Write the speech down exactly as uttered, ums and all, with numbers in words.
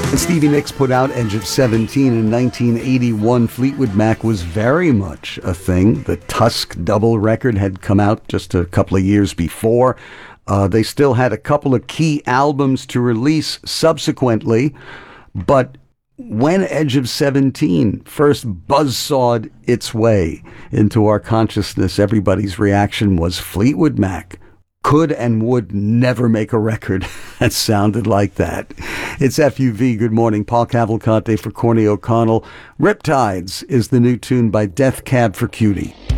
When Stevie Nicks put out Edge of seventeen in nineteen eighty-one, Fleetwood Mac was very much a thing. The Tusk double record had come out just a couple of years before. Uh, they still had a couple of key albums to release subsequently, but when Edge of seventeen first buzzsawed its way into our consciousness, everybody's reaction was Fleetwood Mac could and would never make a record that sounded like that. It's F U V. Good morning. Paul Cavalcante for Corny O'Connell. Riptides is the new tune by Death Cab for Cutie.